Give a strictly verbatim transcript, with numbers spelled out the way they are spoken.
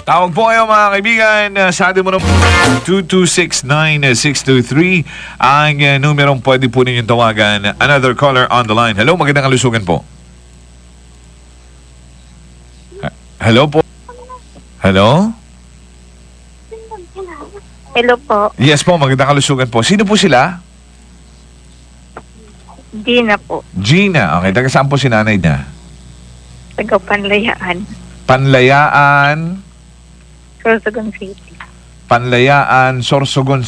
Tawag po kayo mga kaibigan uh, sa ating mo two two six nine six two three ang uh, numerong pwede po ninyong tawagan. Another caller on the line. Hello, magandang kalusugan po. Uh, hello po. Hello? Hello po. Yes po, magandang kalusugan po. Sino po sila? Gina po. Gina. Okay, taga saan po si nanay niya? Taga Panlayaan. Panlayaan. Sorsogon City. Panlayaan, Sorsogon